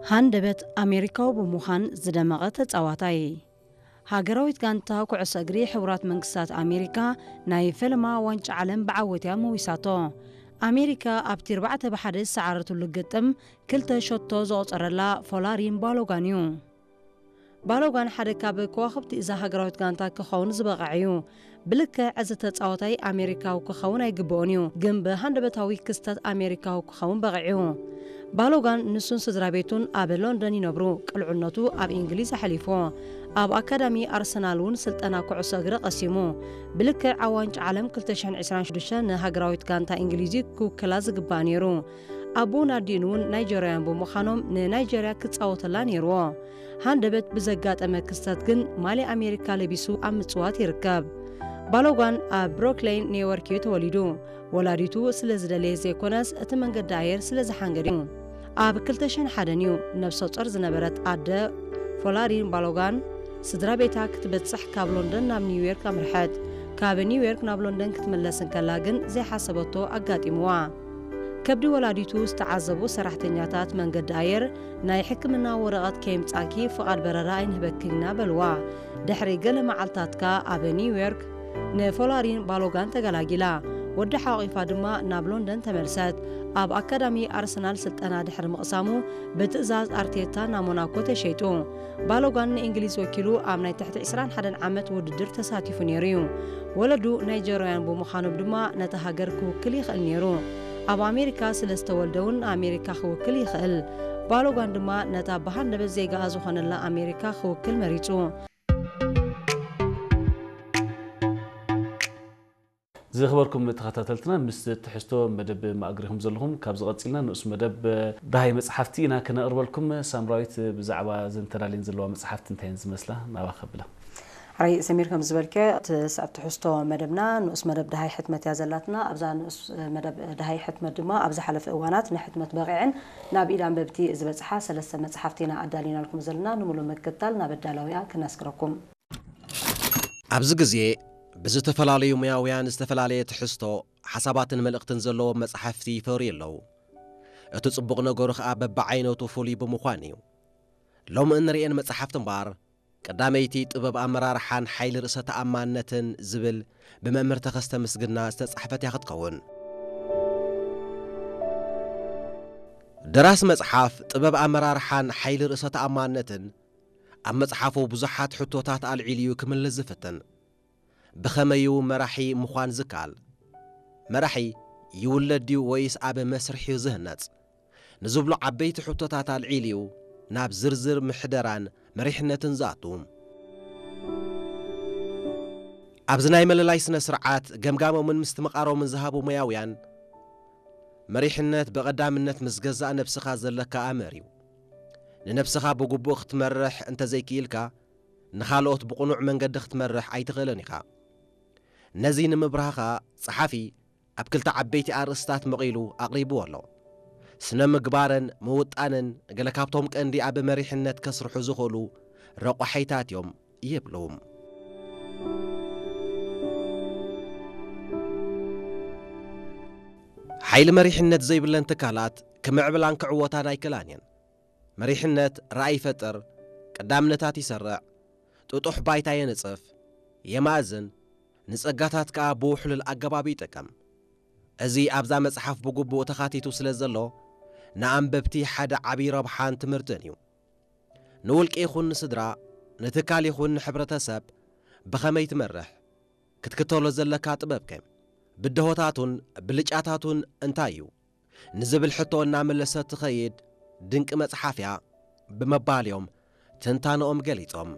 ሃንደበት ኣሜሪካው ብምዃን ዝደመቐ ተጻዋታይ ሃገራዊት ጋንታ ኩዕሶ እግሪ ሕቡራት መንግስታት ኣሜሪካ ናይ ፈለማ ዋንጫ ዓለም ብዓወትያ መዊሳቶ ኣሜሪካ ኣብቲ 4-1 ዝሰዓረትሉ ግጥም 2 ሾቶ ዘቑፀረላ ፎላሪን ባሎጋን እዩ። ባሎጋን ሓደ ካብ ከዋኽብቲ እዛ ሃገራዊት ጋንታ ክኸውን ዝበቕዐ እዩ። ብልክዕ እዚ ተጻዋታይ ኣሜሪካዊ ክኸውን ኣይግብኦን እዩ፣ ግን ብሃንደበታዊ ክስተት ኣሜሪካዊ ክኸውን በቒዑ። ባሎጋን ንሱን ስድራ ቤቱን ኣብ ሎንደን ይነብሩ። ቅልዕነቱ ኣብ እንግሊዝ ሓሊፉ ኣብ ኣካዳሚ ኣርሰናል እውን ስልጠና ኩዕሶ እግሪ ቀሲሙ። ብልክዕ ኣብ ዋንጫ ዓለም 2026 ንሃገራዊት ጋንታ እንግሊዝ ክውክላ ዝግባእ ነይሩ። ኣቦ ናዲን እውን ናይጀርያን ብምዃኖም ንናይጀርያ ክጻወተላ ነይርዎ። ሃንደበት ብዘጋጠመ ክስተት ግን ማልያ ኣሜሪካ ለቢሱ ኣብ ምጽዋት ይርከብ። ባሎጋን ኣብ ብሮክሊን ኒውዮርክ ተወሊዱ። ወላዲቱ ስለ ዝደለየ ዘይኮነስ እቲ መንገዲ ኣየር ስለ ዝሓንገድ እዩ። ኣብ 2001 እዩ ነብሰ ጾር ዝነበረት ኣደ ፎላሪን ባሎጋን ስድራ ቤታ ክትበጽሕ ካብ ሎንደን ናብ ኒውዮርክ ኣምርሐት። ካብ ኒውዮርክ ናብ ሎንደን ክትመለስ እንከላ ግን ዘይሓሰበቶ ኣጋጢምዋ። ከብዲ ወላዲቱ ዝተዓዘቡ ሰራሕተኛታት መንገዲ ኣየር ናይ ሕክምና ወረቐት ከይምጻኪ ፍቓድ በረራ ኣይንህበክና በልዋ። ድሕሪ ገለ መዓልታትካ ኣብ ኒውዮርክ ንፎላሪን ባሎጋን ተገላጊላ። ወዲ ሓቂፋ ድማ ናብ ሎንደን ተመልሰት። ኣብ ኣካዳሚ ኣርሰናል ስልጠና ድሕሪ ምቕሳሙ ብትእዛዝ ኣርቴታ ናብ ሞናኮ ተሸይጡ። ባሎጋን ንእንግሊዝ ወኪሉ ኣብ ናይ ትሕቲ 21 ዓመት ውድድር ተሳቲፉ ነይሩ እዩ። ወለዱ ናይጀርያን ብምዃኖም ድማ ነቲ ሃገር ክውክል ይኽእል ነይሩ። ኣብ ኣሜሪካ ስለ ዝተወልደውን ኣሜሪካ ክውክል ይኽእል። ባሎጋን ድማ ነታ ብሃንደበት ዜጋ ዝኾነላ ኣሜሪካ ክውክል መሪጹ። ዝኽበርኩም ተኸታተልትና ምስ ትሕዝቶ መደብ ማእግሪኹም ዘለኹም ካብ ዝቐፂልና ንእሱ መደብ ዳሃይ መጽሓፍቲ ኢና ክነቕርበልኩም። ሳምራዊት ብዛዕባ ዘንተዳልየን ዘለዋ መጽሓፍቲ እንታይን ዝመስላ ናባ ከብላ ራይ ሰሚር ከም ዝበልከ ትስዕብ ትሕዝቶ መደብና ንእስ መደብ ዳሃይ ሕትመት እያ ዘላትና። ኣብዛ ንእስ መደብ ዳሃይ ሕትመት ድማ ኣብ ዝሓለፈ እዋናት ንሕትመት በቂዕን ናብ ኢድ ኣንበብቲ ዝበፅሓ 3 መጽሓፍቲ ኢና ኣዳሊናልኩም ዘለና። ንሙሉእ ምክትታል ናብ ኣዳላዊያ ክነስክረኩም። ኣብዚ ግዜ ብዝተፈላለዩ ሙያውያን ዝተፈላለየ ትሕዝቶ ሓሳባትን መልእኽትን ዘለዎ መጽሓፍቲ ይፈርዩ ኣለዉ። እቲ ጽቡቕ ነገሩ ከዓ በብዓይነቱ ፍሉይ ብምዃን እዩ። ሎሚ እንሪአን መጽሓፍቲ እምበር ቀዳመይቲ ጥበብ ኣመራርሓን ሓይሊ ርእሰ ተኣማንነትን ዝብል ብመምህር ተኸስተ ምስግና ዝተጻሕፈት እያ ክትከውን። ደራሲ መጽሓፍ ጥበብ ኣመራርሓን ሓይሊ ርእሰ ተኣማንነትን ኣብ መጽሓፉ ብዙሓት ሕቶታት ኣልዒሉ እዩ ክምልስ ዝፍትን። ብኸመዩ መራሒ ምዃን ዝካል? መራሒ ይውለድ ድዩ ወይስ ኣብ መስርሕ እዩ ዝህነጽ? ንዝብሉ ዓበይቲ ሕቶታት ኣልዒሉ እዩ ናብ ዝርዝር ምሕደራን መሪሕነትን ዝኣቱ። ኣብዚ ናይ መለላይ ስነ ስርዓት ገምጋሞምን ምስትምቓሮምን ዝሃቡ ሙያውያን መሪሕነት ብቐዳምነት ምስ ገዛእ ነብስኻ ዘለካ ኣመር እዩ። ንነብስኻ ብግቡእ ክትመርሕ እንተዘይክኢልካ ንኻልኦት ብቕኑዕ መንገዲ ክትመርሕ ኣይትኽእልን ኢኻ። ነዚ ንምብራህኻ ጸሓፊ ኣብ 2 ዓበይቲ ኣርእስታት መቒሉ ኣቕሪብዎ ኣሎ። ስነ ምግባርን ምውጣንን ገለ ካብቶም ቀንዲ ኣብ መሪሕነት ከስርሑ ዝኽእሉ ረቑሓይታት እዮም ይብሉም። ሓይሊ መሪሕነት ዘይብለን ትካላት ክምዕብላን ክዕወታን ኣይክእላን እየን። መሪሕነት ራእይ ይፈጥር፣ ቀዳምነታት ይሰርዕ፣ ጥጡሕ ባይታ የንጽፍ፣ የማእዝን፣ ንጸጋታት ከዓ ብውሕሉል ኣገባቢ ይጥቀም። እዚ ኣብዛ መጽሓፍ ብግቡእ ተኻቲቱ ስለ ዘሎ ንኣንበብቲ ሓደ ዓብዪ ረብሓን ትምህርትን እዩ። ንውልቂ ይኹን ንስድራ፣ ንትካል ይኹን ንሕብረተሰብ ብኸመይ ትመርሕ ክትክተሎ ዘለካ ጥበብከ ብድሆታቱን ብልጫታቱን እንታይ እዩ ንዝብል ሕቶ እናመለሰት ትኸይድ ድንቂ መጽሓፍ እያ ብምባልዮም ትንታንኦም ገሊጾም።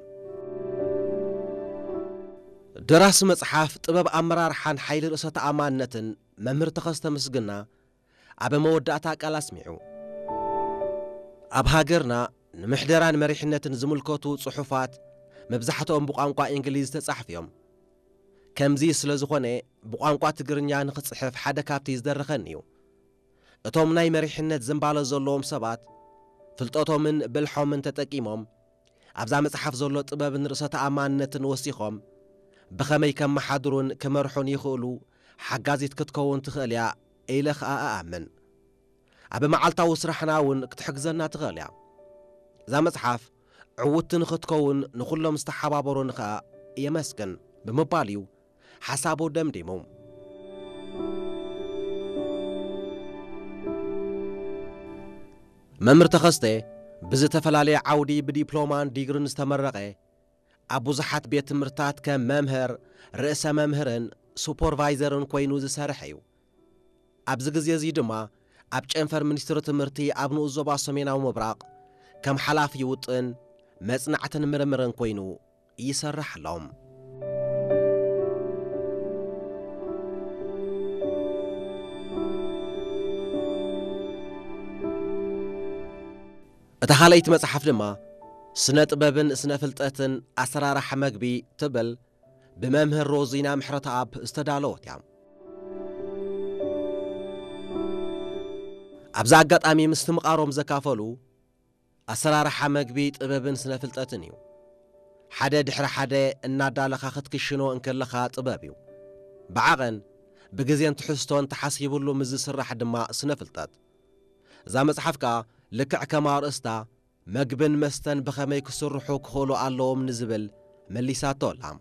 ደራሲ መጽሓፍ ጥበብ ኣመራርሓን ሓይሊ ርእሰ ተኣማንነትን መምህር ተኸስተ ምስግና ኣብ መወዳእታ ቃል ኣስሚዑ። ኣብ ሃገርና ንምሕደራን መሪሕነትን ዝምልከቱ ጽሑፋት መብዛሕትኦም ብቋንቋ እንግሊዝ ተጻሕፍዮም። ከምዚ ስለ ዝኾነ ብቋንቋ ትግርኛ ንኽጽሕፍ ሓደ ካብቲ ዝደረኸን እዩ። እቶም ናይ መሪሕነት ዝምባለ ዘለዎም ሰባት ፍልጠቶምን ብልሖምን ተጠቂሞም ኣብዛ መጽሓፍ ዘሎ ጥበብን ርእሰ ተኣማንነትን ወሲኾም ብኸመይ ከመሓድሩን ክመርሑን ይኽእሉ ሓጋዚት ክትከውን ትኽእል እያ ኢለ ኸኣ ኣኣምን። ኣብ መዓልታዊ ስራሕና እውን ክትሕግዘና ትኽእል እያ። ذا مصحف عودتن ختكون نخلهم استحبابرون خا يمسكن بمباليو حسابو دمدمو ممر تخسته بزتفلالي عودي بديبلومان ديغرن استمرقه أبو زحات بيت مرتات كممهر رئيس ممهرن سوبرفايزرن كوينو زسارحيو أبزغز يزيدما أبجنفر منستر تمرتي أبنو الزبا سميناو مبراق كم حلاف يوطن مصنعتن مرمرن كوينو يسرح لهم اتخاليت مصحف لما سنة طببن سنة فلطتن أسرارح مغبي تبل بممهر روزينا محرت أب استدالوت يام أبزا قطامي مستمقاروم زكافلو أسرارح مغبي طببن سنة فلطتن يو حدا دحر حدا انادالخا ختكشنو انكلخا طبابيو بعغن بغزيان تحستون تحسيبولو مز سرح دما سنة فلطت زا مصحفكا لكع كما رأستا مقبن مستن بخمي كسرحو كخولو اللهم نزبل مليساتو لام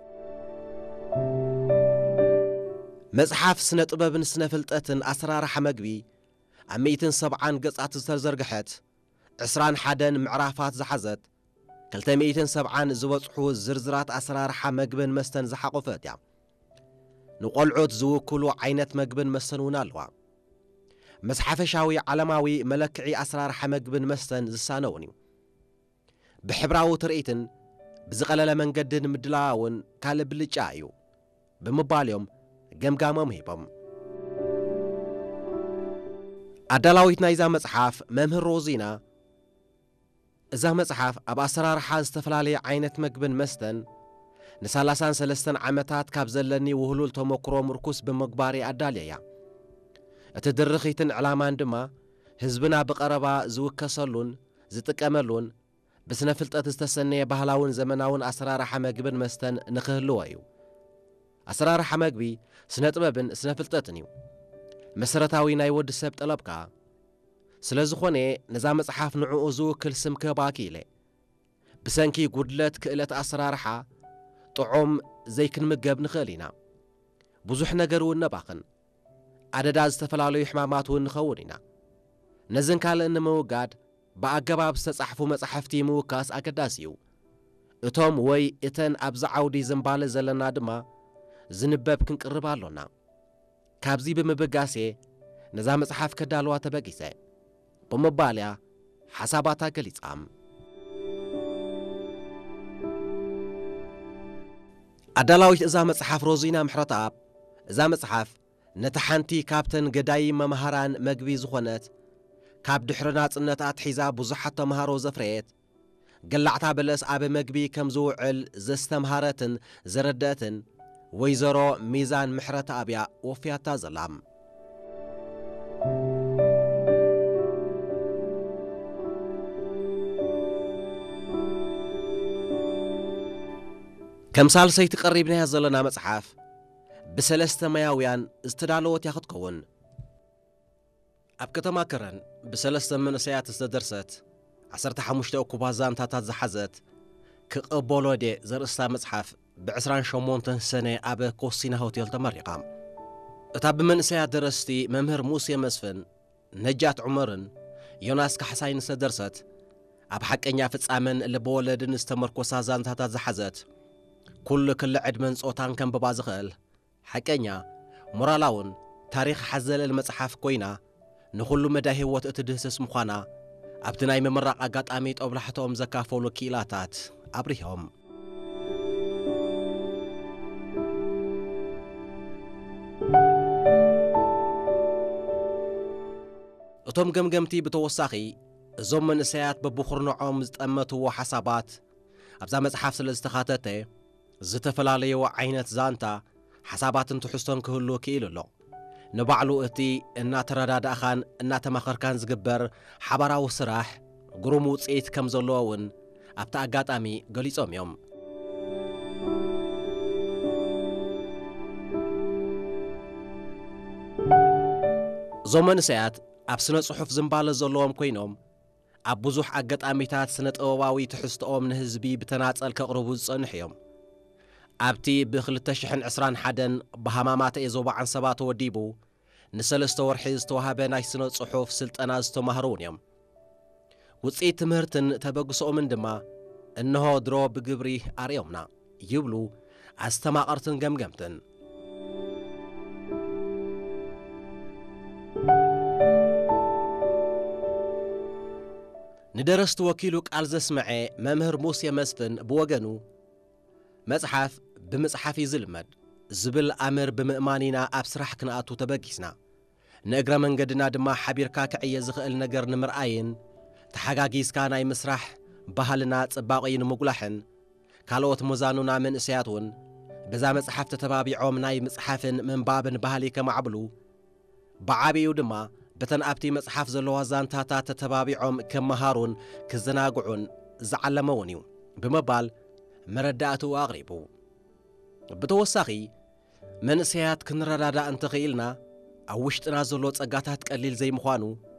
مصحف سنة طببن سنة فلطتن أسرارح مقبي عميتن 7 قصات زرقحت 21 معرافات زحزت 270 زوصحو زرزرات أسرارح مقبن مستن زحقفت يا نقلعوت زوكلو عينت مقبن مستن ونالوا مصحف شاوي علماوي ملكعي أسرار حمقبن مستن زسانونيو بحبراو ترئيتن بزقلل منقدن مدلاون كالب لجايو بمباليوم قمقامو مهيبم أدلاويت نايزا مصحف ممهر روزينا إذا مصحف أب أسرار حاز تفلالي عينة مقبن مستن نسالسان 3 عمتات كابزلني وهلول تموكرو مركوس بمقباري أداليا اتدرخيتن علامان دما حزبنا بقربا زوكسلون زتقملون بسنه فلطت استسنيه ባህላውን ዘመናውን አሰራራሐ መግብን መስተን ንኽህልወዩ አሰራራሐ መግቢ ስነ ጥበብን ስነ ፍልጠትን እዩ መሰረታዊ ናይ ወድ ሰብ ጠለብካ ስለዝኾነ ነዛ መጽሐፍ ንዕኡ ዝውክል ስም ከባኪለ ብሰንኪ ጉድለት ክእለት አሰራራሐ ጥዑም ዘይክንምገብ ንኽእል ኢና ብዙሕ ነገር ወነባኽን عدد استفلالو حمامات ونخونينا نزن كال إن موجاد بأجباب ستصحفو مصحفتي موكاس أكداسيو اتوم وي اتن أبز عودي زنبال زلنا دما زنباب كنقربالونا كابزي بمبقاسي نزام مصحف كدالوا تبقيسي بمباليا حساباتا قليت عام أدلاويت إذا مصحف روزينا محرطاب إذا مصحف نتحنتي كابتن قداي ممهران مقبي زخونت كاب دحرنات النتات حزاب وزحة مهارو زفريت قلعتا بلس عاب مقبي كم زوعل زستمهارتن زرداتن ويزرو ميزان محرة أبيا وفياتا زلام كم سال سيتقربنا يزلنا مصحف بسلسته مياويان استدالوت ياخدكون أبكتما كرن بسلسته من سيات استدرست 15 كوبازان تاتات زحزت كقبولو دي زرستا مصحف بعسران شمونتن سنة أبا كوسينا هوتيل تمريقام اتاب من سيات درستي ممهر موسى مسفن نجات عمرن يوناس كحسين استدرست أب حق إنيا فتسامن اللي بولدن استمر كوسازان تاتات زحزت كل عدمن صوتان كان ببازغل حكينا مورالاون تاريخ حزل المصحف كوينا نخلو مدى هوت اتدهسس مخانا ابتناي ممرق اقات اميت ابلحتهم زكافولو كيلاتات ابريهم اتوم قمقمتي بتوساخي زوم من اسيات ببخرنعوم زتأمتو حسابات ابزا مصحف سلستخاتته زتفلاليو عينت زانتا حسابات تحستون كهلو كيلو لو نبعلو اتي انا ترداد اخان انا تمخر كان زقبر حبراو سراح قرومو تسيت كم زلوون ابتا اقات امي قليصوم يوم زومن سيات ابسنا صحف زنبال زلوهم كوينوم ኣብ ብዙሕ ኣጋጣሚታት ስነ-ጥበባዊ ትሕዝቶኦም ንህዝቢ ብተናጸል ከቕርቡ ዝጸንሑ እዮም። ኣብቲ ብ2021 ብሃማማት ዞባ ዓንሰባ ተወዲቡ ን3 ወርሒ ዝተዋህበ ናይ ስነ ጽሑፍ ስልጠና ዝተማሃሩ እዮም። ውጽኢት ትምህርትን ተበግሶኦምን ድማ እነሆ ድሮ ብግብሪ ኣርዮምና ይብሉ ኣስተማቐርትን ገምገምትን። ንደረስቲ ወኪሉ ቃል ዘስመዐ መምህር ሙሴ መስፍን ብወገኑ መጽሓፍ ብምጽሓፍ ይዝልመድ ዝብል ኣምር ብምእማኒና ኣብ ስራሕ ክንኣቱ ተበጊስና ንእግረ መንገድና ድማ ሓቢርካ ክዕየ ዝኽእል ነገር ንምርኣይን ተሓጋጊዝካ ናይ ምስራሕ ባህልና ጽባቐ ንምጉላሕን ካልኦት ሙዛኑና መንእሰያት እውን በዛ መጽሓፍ ተተባቢዖም ናይ መጽሓፍን ምንባብን ባህሊ ከማዕብሉ ብዓብዩ ድማ በተን ኣብቲ መጽሓፍ ዘለዋ ዛንታታት ተተባቢዖም ከመሃሩን ክዘናግዑን ዝዓለመውን እዩ ብምባል መረዳእቱ ኣቕሪቡ። ብተወሳኺ መንእሰያት ክንረዳዳእ እንተኽኢልና ኣብ ውሽጥና ዘሎ ጸጋታት ቀሊል ዘይምዃኑ